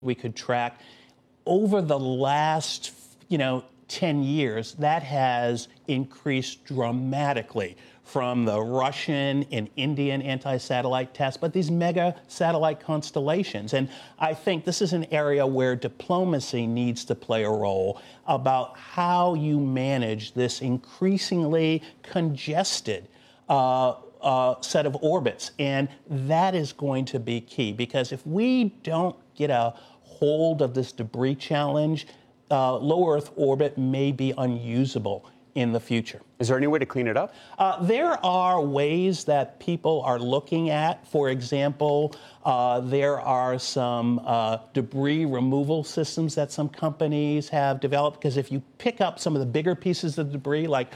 we could track over the last, 10 years, that has increased dramatically from the Russian and Indian anti-satellite tests, but these mega satellite constellations. And I think this is an area where diplomacy needs to play a role about how you manage this increasingly congested set of orbits. And that is going to be key, because if we don't get a hold of this debris challenge, low Earth orbit may be unusable in the future. Is there any way to clean it up? There are ways that people are looking at. For example, there are some debris removal systems that some companies have developed, because if you pick up some of the bigger pieces of debris, like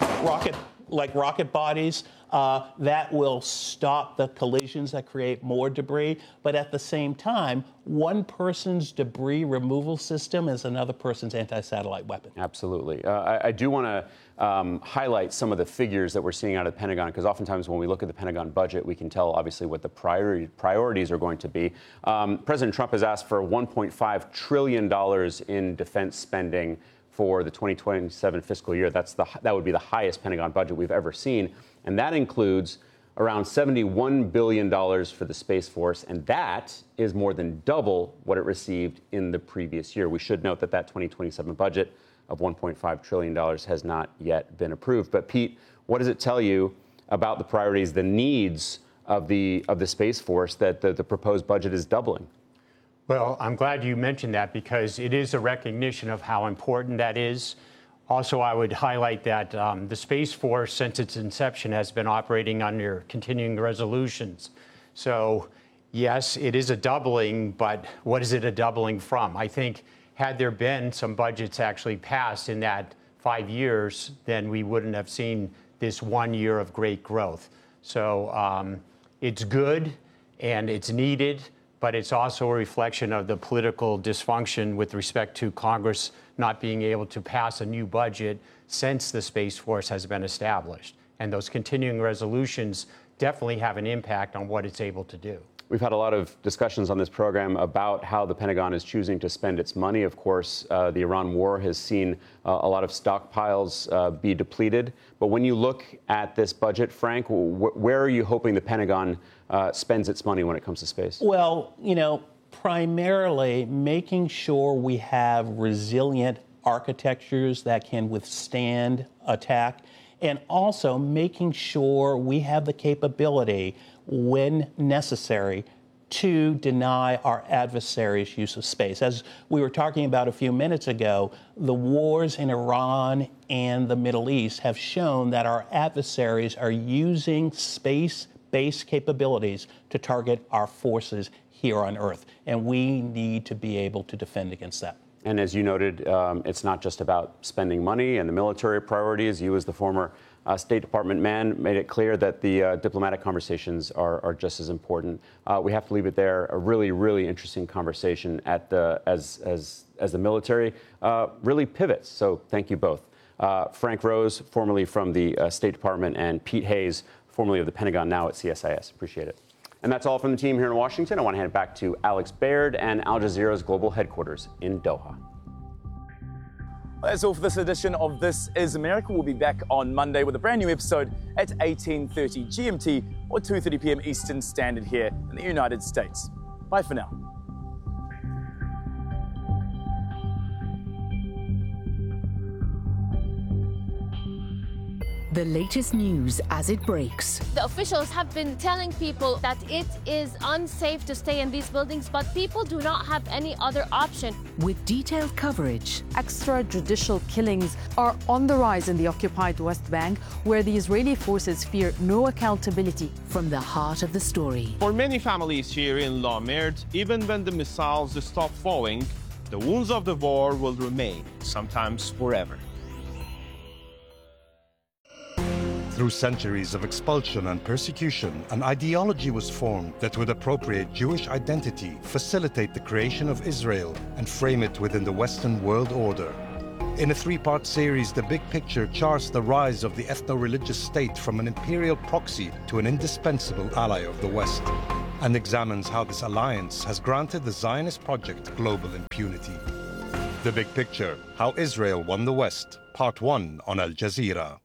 rocket bodies, that will stop the collisions that create more debris. But at the same time, one person's debris removal system is another person's anti-satellite weapon. Absolutely. I do want to highlight some of the figures that we're seeing out of the Pentagon, because oftentimes when we look at the Pentagon budget, we can tell obviously what the priorities are going to be. President Trump has asked for $1.5 trillion in defense spending for the 2027 fiscal year. That would be the highest Pentagon budget we've ever seen. And that includes around $71 billion for the Space Force. And that is more than double what it received in the previous year. We should note that 2027 budget of $1.5 trillion has not yet been approved. But Pete, what does it tell you about the priorities, the needs of the Space Force, that the proposed budget is doubling? Well, I'm glad you mentioned that, because it is a recognition of how important that is. Also, I would highlight that the Space Force, since its inception, has been operating under continuing resolutions. So, yes, it is a doubling, but what is it a doubling from? I think had there been some budgets actually passed in that 5 years, then we wouldn't have seen this 1 year of great growth. So it's good and it's needed, but it's also a reflection of the political dysfunction with respect to Congress not being able to pass a new budget since the Space Force has been established. And those continuing resolutions definitely have an impact on what it's able to do. We've had a lot of discussions on this program about how the Pentagon is choosing to spend its money. Of course, the Iran war has seen a lot of stockpiles be depleted. But when you look at this budget, Frank, where are you hoping the Pentagon spends its money when it comes to space? Well, primarily making sure we have resilient architectures that can withstand attack, and also making sure we have the capability, when necessary, to deny our adversaries' use of space. As we were talking about a few minutes ago, the wars in Iran and the Middle East have shown that our adversaries are using space-based capabilities to target our forces here on Earth, and we need to be able to defend against that. And as you noted, it's not just about spending money and the military priorities. You, as the former State Department man, made it clear that the diplomatic conversations are just as important. We have to leave it there. A really, really interesting conversation as the military really pivots. So thank you both. Frank Rose, formerly from the State Department, and Pete Hayes, formerly of the Pentagon, now at CSIS. Appreciate it. And that's all from the team here in Washington. I want to hand it back to Alex Baird and Al Jazeera's global headquarters in Doha. That's all for this edition of This Is America. We'll be back on Monday with a brand new episode at 18:30 GMT or 2:30 p.m. Eastern Standard here in the United States. Bye for now. The latest news as it breaks. The officials have been telling people that it is unsafe to stay in these buildings, but people do not have any other option. With detailed coverage. Extrajudicial killings are on the rise in the occupied West Bank, where the Israeli forces fear no accountability. From the heart of the story. For many families here in La Merde, even when the missiles stop falling, the wounds of the war will remain, sometimes forever. Through centuries of expulsion and persecution, an ideology was formed that would appropriate Jewish identity, facilitate the creation of Israel, and frame it within the Western world order. In a three-part series, The Big Picture charts the rise of the ethno-religious state from an imperial proxy to an indispensable ally of the West. and examines how this alliance has granted the Zionist project global impunity. The Big Picture, How Israel Won the West, Part 1 on Al Jazeera.